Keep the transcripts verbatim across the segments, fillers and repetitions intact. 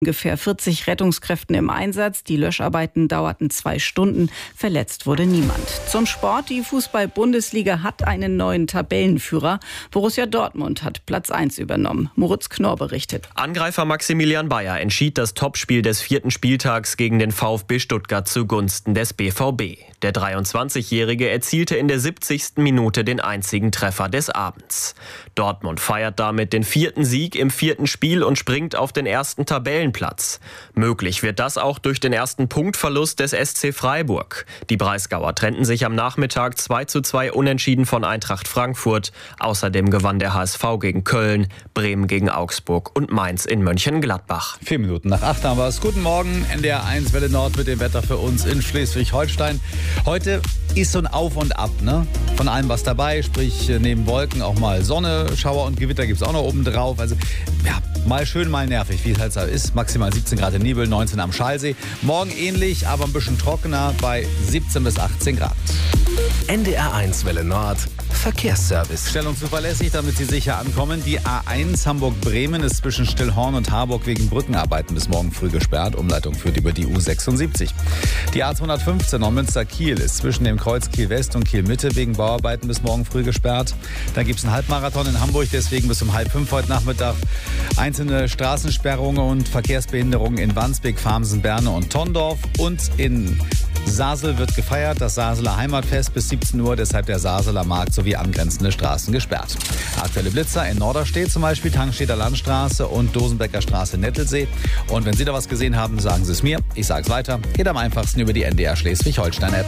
Ungefähr vierzig Rettungskräften im Einsatz. Die Löscharbeiten dauerten zwei Stunden. Verletzt wurde niemand. Zum Sport. Die Fußball-Bundesliga hat einen neuen Tabellenführer. Borussia Dortmund hat Platz eins übernommen. Moritz Knorr berichtet. Angreifer Maximilian Bayer entschied das Topspiel des vierten Spieltags gegen den VfB Stuttgart zugunsten des B V B. Der dreiundzwanzigjährige erzielte in der siebzigsten Minute den einzigen Treffer des Abends. Dortmund feiert damit den vierten Sieg im vierten Spiel und springt auf den ersten Tabellenplatz. Platz. Möglich wird das auch durch den ersten Punktverlust des S C Freiburg. Die Breisgauer trennten sich am Nachmittag zwei zu zwei unentschieden von Eintracht Frankfurt. Außerdem gewann der H S V gegen Köln, Bremen gegen Augsburg und Mainz in Mönchengladbach. Vier Minuten nach acht haben wir es. Guten Morgen, N D R eins Welle Nord mit dem Wetter für uns in Schleswig-Holstein. Heute ist so ein Auf und Ab, ne? Von allem was dabei, sprich neben Wolken auch mal Sonne, Schauer und Gewitter gibt es auch noch oben drauf. Also ja, mal schön, mal nervig, wie es halt so ist. Maximal siebzehn Grad in Nibel, neunzehn am Schalsee. Morgen ähnlich, aber ein bisschen trockener bei siebzehn bis achtzehn Grad. N D R eins Welle Nord Verkehrsservice. Schnell und zuverlässig, damit Sie sicher ankommen. Die A eins Hamburg-Bremen ist zwischen Stillhorn und Harburg wegen Brückenarbeiten bis morgen früh gesperrt. Umleitung führt über die U sechsundsiebzig. Die A zweihundertfünfzehn Neumünster-Kiel ist zwischen dem Kreuz Kiel-West und Kiel-Mitte wegen Bauarbeiten bis morgen früh gesperrt. Dann gibt es einen Halbmarathon in Hamburg, deswegen bis um halb fünf heute Nachmittag. Einzelne Straßensperrungen und Verkehrsbehinderungen in Wandsbek, Farmsen, Berne und Tondorf. Und in Sasel wird gefeiert, das Saseler Heimatfest bis siebzehn Uhr, deshalb der Saseler Markt sowie angrenzende Straßen gesperrt. Aktuelle Blitzer in Norderstedt zum Beispiel, Tankstedter Landstraße und Dosenbecker Straße Nettelsee. Und wenn Sie da was gesehen haben, sagen Sie es mir. Ich sage es weiter. Geht am einfachsten über die N D R Schleswig-Holstein-App.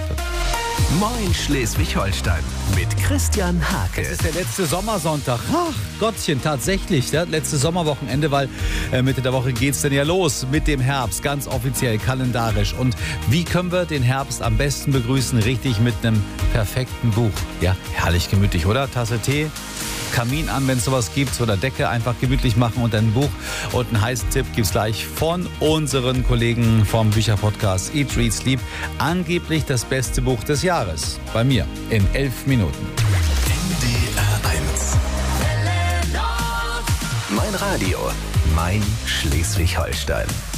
Moin Schleswig-Holstein mit Christian Hake. Es ist der letzte Sommersonntag. Ach Gottchen, tatsächlich. Ja, letzte Sommerwochenende, weil äh, Mitte der Woche geht's denn ja los mit dem Herbst, ganz offiziell, kalendarisch. Und wie können wir den Herbst am besten begrüßen? Richtig mit einem perfekten Buch. Ja, herrlich gemütlich, oder? Tasse Tee, Kamin an, wenn es sowas gibt, oder Decke einfach gemütlich machen und ein Buch. Und einen heißen Tipp gibt es gleich von unseren Kollegen vom Bücherpodcast Eat, Read, Sleep. Angeblich das beste Buch des Jahres. Bei mir in elf Minuten. N D R eins. Mein Radio, mein Schleswig-Holstein.